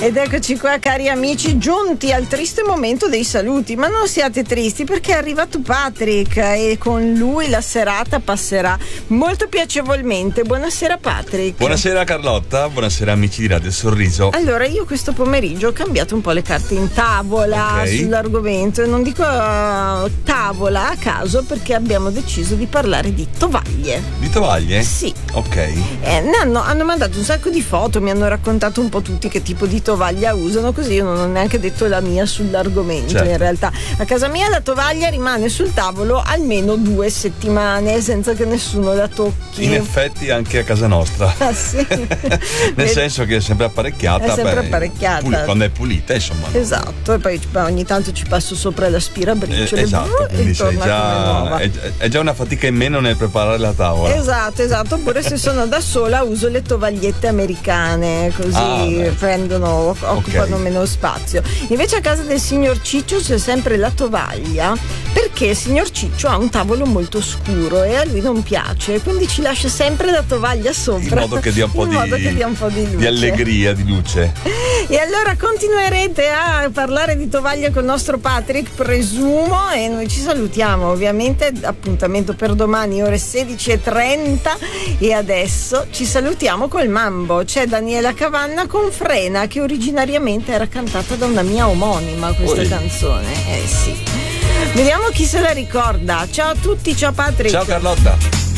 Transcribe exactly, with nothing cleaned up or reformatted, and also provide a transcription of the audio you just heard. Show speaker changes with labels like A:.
A: Ed eccoci qua, cari amici, giunti al triste momento dei saluti, ma non siate tristi perché è arrivato Patrick e con lui la serata passerà molto piacevolmente. Buonasera Patrick.
B: Buonasera Carlotta, buonasera amici di Radio Sorriso.
A: Allora, io questo pomeriggio ho cambiato un po' le carte in tavola, okay, sull'argomento, e non dico uh, tavola a caso perché abbiamo deciso di parlare di tovaglie.
B: Di tovaglie?
A: Sì.
B: Ok.
A: Eh, ne hanno, hanno mandato un sacco di foto, mi hanno raccontato un po' tutti che tipo di tovaglia usano, così io non ho neanche detto la mia sull'argomento. Certo. In realtà a casa mia la tovaglia rimane sul tavolo almeno due settimane senza che nessuno la tocchi.
B: In effetti anche a casa nostra.
A: Ah, sì.
B: Nel senso che è sempre apparecchiata.
A: È sempre
B: beh,
A: apparecchiata.
B: Pul- quando è pulita, insomma.
A: Esatto, e poi ogni tanto ci passo sopra l'aspirabriciole.
B: Eh, esatto, quindi
A: e
B: sei già, è, è già una fatica in meno nel preparare la tavola.
A: Esatto, esatto. Oppure se sono da sola uso le tovagliette americane, così ah, prendono, occupano okay. meno spazio. Invece a casa del signor Ciccio c'è sempre la tovaglia, perché il signor Ciccio ha un tavolo molto scuro e a lui non piace, quindi ci lascia sempre la tovaglia sopra,
B: in modo che dia un po', di,
A: che dia un po' di luce,
B: di allegria, di luce.
A: E allora continuerete a parlare di tovaglia con il nostro Patrick, presumo, e noi ci salutiamo. Ovviamente appuntamento per domani ore sedici e trenta, e adesso ci salutiamo col mambo. C'è Daniela Cavanna con Frena, che originariamente era cantata da una mia omonima, questa Oi. canzone. Eh sì. Vediamo chi se la ricorda. Ciao a tutti, ciao Patrick.
B: Ciao Carlotta.